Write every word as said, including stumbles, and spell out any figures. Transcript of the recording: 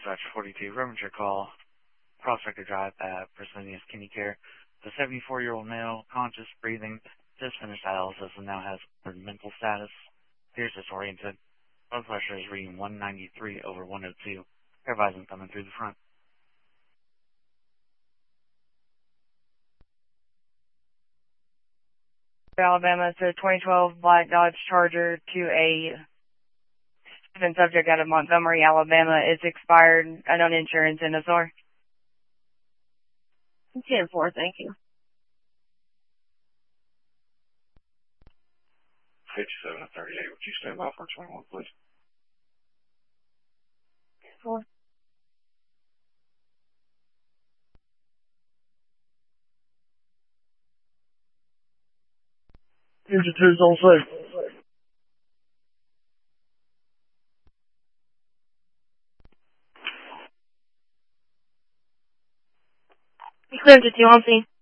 Dispatch forty-two, Roman your call. Prospector Drive at Fresenius Kidney Care. The seventy-four-year-old male, conscious, breathing, just finished dialysis and now has mental status. Appears disoriented. Blood pressure is reading one ninety-three over one oh two. Air visor coming through the front. Alabama, it's a twenty twelve Black Dodge Charger to a student subject out of Montgomery, Alabama. It's expired. I don't insurance N S R. ten four, thank you. fifty-seven and thirty-eight. Would you stand by for twenty-one, please? Four. Fugitives on safe. You cleared to two on scene.